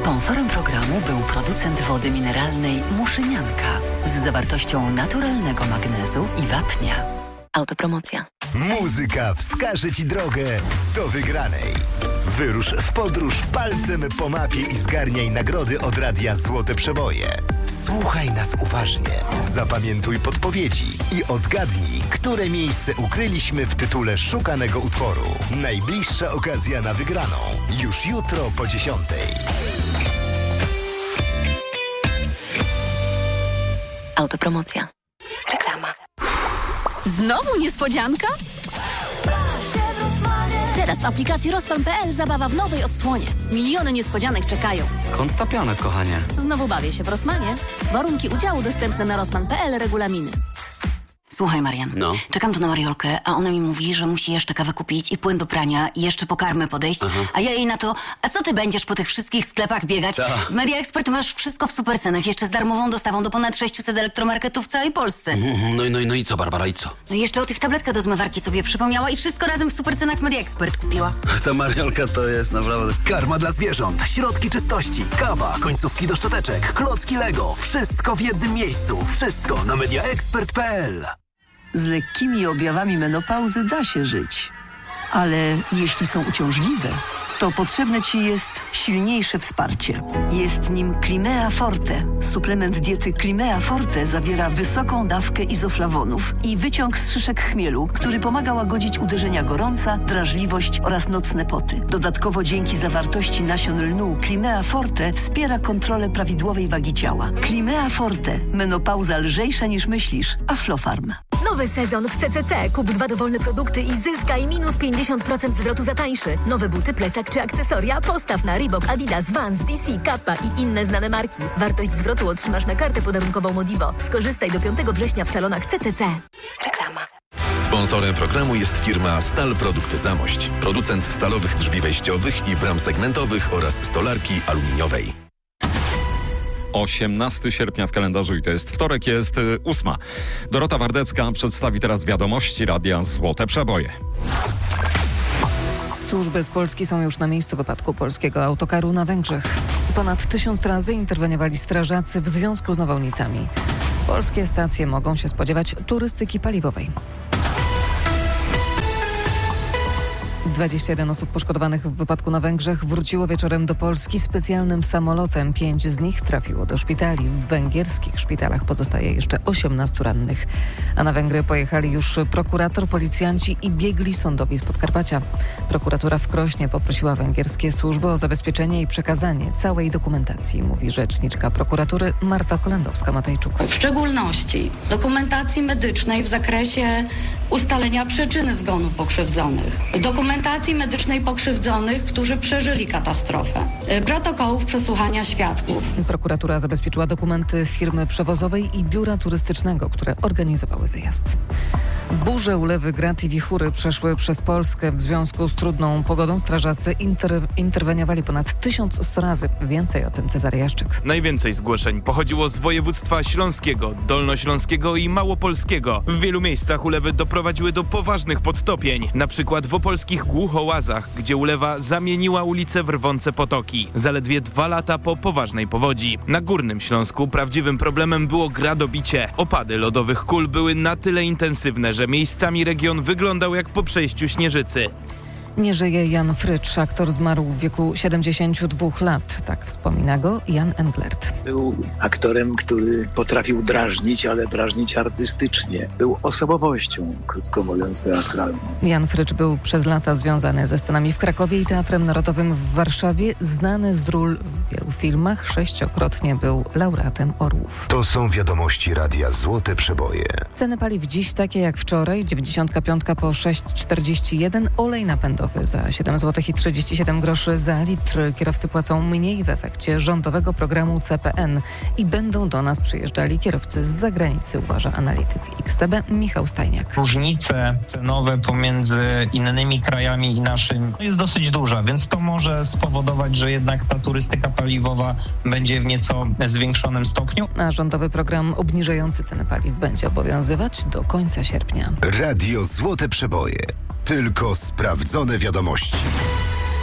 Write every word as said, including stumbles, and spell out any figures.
Sponsorem programu był producent wody mineralnej Muszynianka z zawartością naturalnego magnezu i wapnia. Autopromocja. Muzyka wskaże Ci drogę do wygranej. Wyrusz w podróż palcem po mapie i zgarniaj nagrody od Radia Złote Przeboje. Słuchaj nas uważnie, zapamiętuj podpowiedzi i odgadnij, które miejsce ukryliśmy w tytule szukanego utworu. Najbliższa okazja na wygraną już jutro po dziesiątej. Autopromocja. Reklama. Znowu niespodzianka? Teraz w aplikacji Rozpan kropka pe el zabawa w nowej odsłonie. Miliony niespodzianek czekają. Skąd ta piana, kochanie? Znowu bawię się w Rossmanie. Warunki udziału dostępne na rozpan kropka pe el, regulaminy. Słuchaj, Marian, no. Czekam tu na Mariolkę, a ona mi mówi, że musi jeszcze kawę kupić i płyn do prania i jeszcze po karmę podejść, Aha. a ja jej na to, a co ty będziesz po tych wszystkich sklepach biegać? Ta. W Media Expert masz wszystko w super cenach, jeszcze z darmową dostawą do ponad sześciuset elektromarketów w całej Polsce. Mm, no, no, no i co, Barbara, i co? No i jeszcze o tych tabletkach do zmywarki sobie przypomniała i wszystko razem w super cenach w Media Expert kupiła. Ta Mariolka to jest naprawdę... Karma dla zwierząt, środki czystości, kawa, końcówki do szczoteczek, klocki Lego. Wszystko w jednym miejscu. Wszystko na media expert kropka pe el. Z lekkimi objawami menopauzy da się żyć. Ale jeśli są uciążliwe, to potrzebne Ci jest silniejsze wsparcie. Jest nim Climea Forte. Suplement diety Climea Forte zawiera wysoką dawkę izoflawonów i wyciąg z szyszek chmielu, który pomaga łagodzić uderzenia gorąca, drażliwość oraz nocne poty. Dodatkowo dzięki zawartości nasion lnu Climea Forte wspiera kontrolę prawidłowej wagi ciała. Climea Forte. Menopauza lżejsza niż myślisz. Aflofarm. Nowy sezon w C C C. Kup dwa dowolne produkty i zyskaj minus pięćdziesiąt procent zwrotu za tańszy. Nowe buty, plecak czy akcesoria postaw na Reebok, Adidas, Vans, D C, Kappa i inne znane marki. Wartość zwrotu otrzymasz na kartę podarunkową Modivo. Skorzystaj do piątego września w salonach C C C. Reklama. Sponsorem programu jest firma Stal Produkty Zamość. Producent stalowych drzwi wejściowych i bram segmentowych oraz stolarki aluminiowej. osiemnastego sierpnia w kalendarzu i to jest wtorek, jest ósma. Dorota Wardecka przedstawi teraz wiadomości Radia Złote Przeboje. Służby z Polski są już na miejscu wypadku polskiego autokaru na Węgrzech. Ponad tysiąc razy interweniowali strażacy w związku z nawałnicami. Polskie stacje mogą się spodziewać turystyki paliwowej. dwadzieścia jeden osób poszkodowanych w wypadku na Węgrzech wróciło wieczorem do Polski specjalnym samolotem. Pięć z nich trafiło do szpitali. W węgierskich szpitalach pozostaje jeszcze osiemnastu rannych. A na Węgry pojechali już prokurator, policjanci i biegli sądowi z Podkarpacia. Prokuratura w Krośnie poprosiła węgierskie służby o zabezpieczenie i przekazanie całej dokumentacji, mówi rzeczniczka prokuratury Marta Kolendowska-Matejczuk. W szczególności dokumentacji medycznej w zakresie ustalenia przyczyny zgonu pokrzywdzonych, dokumentacji medycznej pokrzywdzonych, którzy przeżyli katastrofę, protokołów przesłuchania świadków. Prokuratura zabezpieczyła dokumenty firmy przewozowej i biura turystycznego, które organizowały wyjazd. Burze, ulewy, grad i wichury przeszły przez Polskę. W związku z trudną pogodą strażacy inter- interweniowali ponad tysiąc sto razy. Więcej o tym Cezary Jaszczyk. Najwięcej zgłoszeń pochodziło z województwa śląskiego, dolnośląskiego i małopolskiego. W wielu miejscach ulewy doprowadziły do poważnych podtopień. Na przykład w opolskich Głuchołazach, gdzie ulewa zamieniła ulice w rwące potoki. Zaledwie dwa lata po poważnej powodzi. Na Górnym Śląsku prawdziwym problemem było gradobicie. Opady lodowych kul były na tyle intensywne, że miejscami region wyglądał jak po przejściu śnieżycy. Nie żyje Jan Frycz. Aktor zmarł w wieku siedemdziesięciu dwóch lat. Tak wspomina go Jan Englert. Był aktorem, który potrafił drażnić, ale drażnić artystycznie. Był osobowością, krótko mówiąc, teatralną. Jan Frycz był przez lata związany ze scenami w Krakowie i Teatrem Narodowym w Warszawie. Znany z ról w wielu filmach. Sześciokrotnie był laureatem Orłów. To są wiadomości Radia Złote Przeboje. Ceny paliw dziś takie jak wczoraj. dziewięćdziesiątka piątka po sześć czterdzieści jeden. Olej napędowy za siedem złotych i trzydzieści siedem groszy za litr. Kierowcy płacą mniej w efekcie rządowego programu C P N i będą do nas przyjeżdżali kierowcy z zagranicy, uważa analityk X T B Michał Stajniak. Różnice cenowe pomiędzy innymi krajami i naszym jest dosyć duża, więc to może spowodować, że jednak ta turystyka paliwowa będzie w nieco zwiększonym stopniu. A rządowy program obniżający ceny paliw będzie obowiązywać do końca sierpnia. Radio Złote Przeboje. Tylko sprawdzone wiadomości.